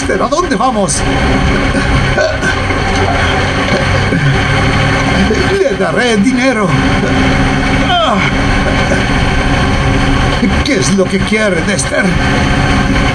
Dexter, ¿a dónde vamos? Le daré dinero. ¿Qué es lo que quiere, Dexter?